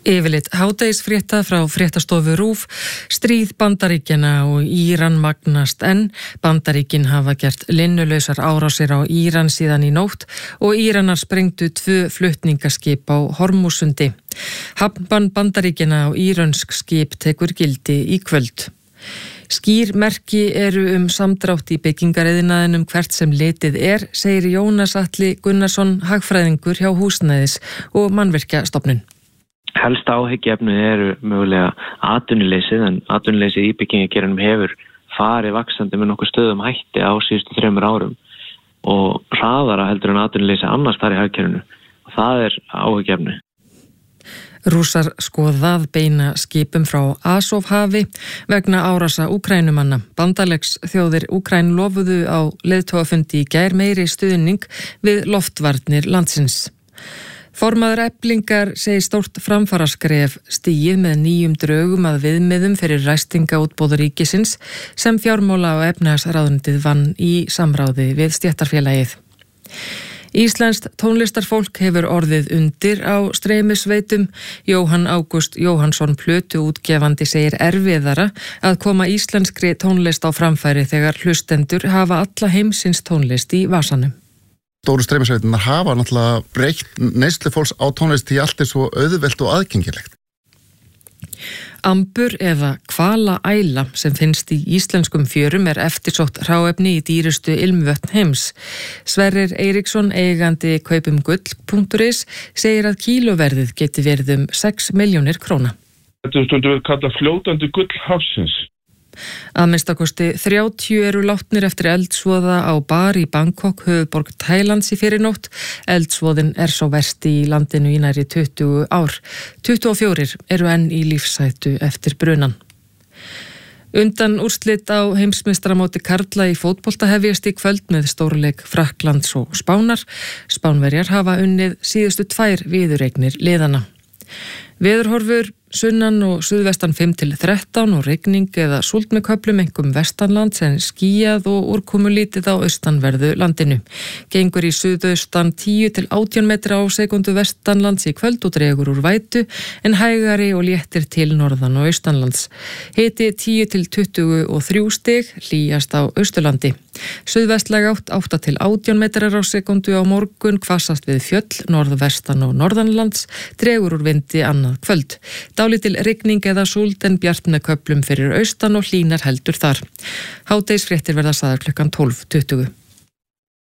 Yfirleitt hádegisfrétta frá fréttastofu RÚV, stríð Bandaríkjanna og Íran magnast en Bandaríkin hafa gert linnulausar árásir á Íran síðan í nótt og Íranar sprengdu 2 flutningaskip á Hormúsundi. Hafnbann Bandaríkjanna á írönsk skip tekur gildi í kvöld. Skýr merki eru samdrátt í byggingariðnaðinum hvert sem litið segir Jónas Atli Gunnarsson, hagfræðingur hjá Húsnæðis- og Mannvirkjastofnun. Helsta áhyggjuefnið eru mögulega atvinnuleysið, en atvinnuleysið í byggingageiranum hefur farið vaxandi með nokkuð stöðum hætti á síðustu 3 árum og hraðara heldur en atvinnuleysið annars þar í hagkerfinu. Og það áhyggjuefnið. Rússar skoða að beina skipum frá Azovhafi vegna árasa Úkraínumanna. Bandalagsþjóðir Úkraínu lofuðu á leiðtogafundi í gær meiri stuðning við loftvarnir landsins. Formaður Eflingar segir stórt framfaraskref stigið með nýjum drögum að viðmiðum fyrir ræstingaútboð ríkisins sem fjármála- og efnahagsráðuneytið vann í samráði við stéttarfélagið. Íslenskt tónlistarfólk hefur orðið undir á streymisveitum. Jóhann Ágúst Jóhannsson plötuútgefandi segir erfiðara að koma íslenskri tónlist á framfæri þegar hlustendur hafa alla heimsins tónlist í vasanum. Stóru streymisveitirnar hafa náttúrulega breytt neyslu fólks á tónlist því allt svo auðvelt og aðgengilegt. Ambur eða hvalaæla sem finnst í íslenskum fjörum eftirsótt hráefni í dýrustu ilmvötn heims. Sverrir Eiríksson, eigandi kaupumgull.is, segir að kílóverðið geti verið 6 milljónir króna. Þetta stundum við kalla fljótandi gull hafsins. Að minnstakosti 30 eru látnir eftir eldsvoða á bar í Bangkok, höfuðborg Tælands í fyrrinótt. Eldsvoðin svo versti í landinu í nærri 20 ár. 24 eru enn í lífshættu eftir brunan. Undan úrslit á heimsmeistaramóti karla í fótbolta hefjast í kvöld með stórleik Frakklands og Spánar. Spánverjar hafa unnið síðustu 2 viðureignir liðana. Veðurhorfur sunnan og suðvestan 5-13 og rigning eða súld með köflum einkum vestanlands en skýjað og úrkomulítið á austanverðu landinu. Gengur í suðaustan 10-18 metra á sekundu vestanlands í kvöld og dregur úr vætu en hægari og léttir til norðan og austanlands. Hiti 10-23 stig, hlýjast á Austurlandi. Suðvestlæg átt 8-18 metrar á sekundu á morgun, hvassast við fjöll, norðvestan og norðanlands, dregur úr vindi annað kvöld. Dálítil rigning eða súld en bjart með köflum fyrir austan og hlýnar heldur þar. Hádegisfréttir verða sagðar klukkan 12:20.